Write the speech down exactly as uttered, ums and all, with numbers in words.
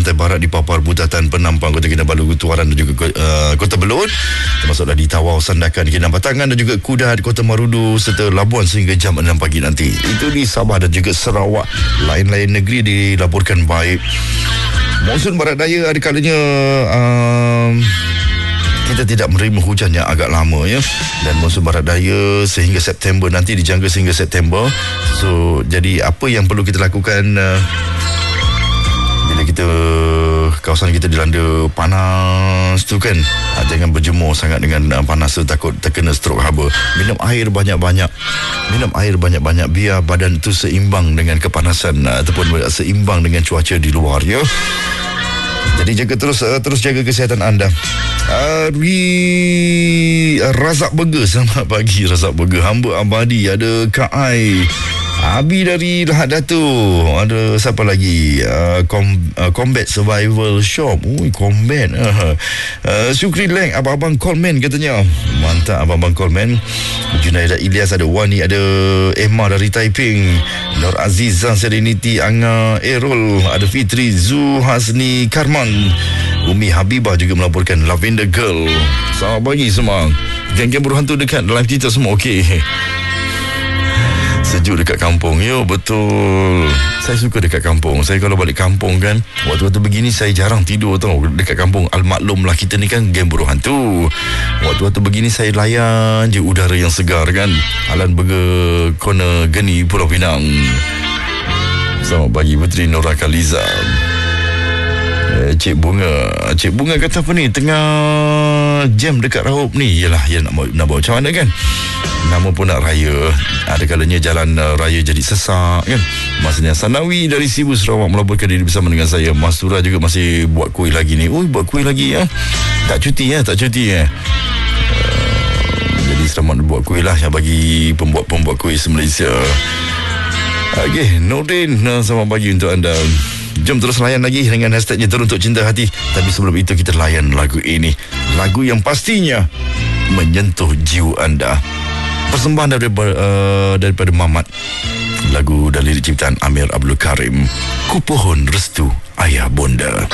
pantai barat di Papar Butatan, Penampang, Kota Kinabalu, Tuaran dan juga uh, Kota Belud, termasuklah di Tawau, Sandakan, Kinabatangan dan juga Kudat, Kota Marudu serta Labuan sehingga jam enam pagi nanti. Itu di Sabah dan juga Sarawak. Lain-lain negeri dilaporkan baik. Monsun barat daya ada kalanya um, kita tidak menerima hujan yang agak lama ya, dan monsun barat daya sehingga September nanti, dijangka sehingga September. So jadi apa yang perlu kita lakukan uh, bila kita kawasan kita dilanda panas tu kan, uh, jangan berjemur sangat dengan uh, panas tu, takut terkena stroke haba. Minum air banyak-banyak, minum air banyak-banyak biar badan tu seimbang dengan kepanasan uh, ataupun seimbang dengan cuaca di luar ya. Jadi jaga terus uh, terus jaga kesihatan anda. Ari uh, Razak Burger, selamat pagi Razak Burger. Hamba abadi, ada Kak Ai, Abi dari Lahad Datu, ada siapa lagi, uh, com, uh, Combat Survival Shop. Ui, Combat uh, uh, Syukri Leng, abang-abang Coleman katanya. Mantap abang-abang Coleman. Junaidah Ilyas, ada Wani, ada Emma dari Taiping, Nur Azizah, Serenity, Anga Erol, ada Fitri, Zu Hasni Karman, Umi Habibah juga melaporkan Lavender Girl. Selamat pagi semua. Geng-geng berhantu dekat live kita semua okey. Sejuk dekat kampung. Yo, betul. Saya suka dekat kampung. Saya kalau balik kampung kan, waktu-waktu begini saya jarang tidur tau. Dekat kampung, al-maklum lah kita ni kan geng buruh hantu. Waktu-waktu begini saya layan je udara yang segar kan. Alan Burger, Corner Geni, Pulau Pinang. Selamat pagi Puteri Nora Kaliza. Eh, Cik Bunga. Cik Bunga kata apa ni, tengah jam dekat Raub ni. Yelah, ya nak, nak bawa macam mana kan. Nama pun nak raya, ada kalanya jalan uh, raya jadi sesak kan. Masanya Sanawi dari Sibu Sarawak melaporkan diri bersama dengan saya. Mas Surah juga masih buat kuih lagi ni. Ui, buat kuih lagi ya. Tak cuti ya, tak cuti ya. Uh, jadi selamat buat kuih lah yang bagi pembuat-pembuat kuih se-Malaysia. Okey, Nordin, uh, selamat pagi untuk anda. Jom terus layan lagi dengan hashtagnya Teruntuk Cinta Hati. Tapi sebelum itu kita layan lagu ini, lagu yang pastinya menyentuh jiwa anda. Persembahan daripada, uh, daripada Mamat. Lagu dari lirik ciptaan Amir Abdul Karim, Ku Pohon Restu Ayah Bonda.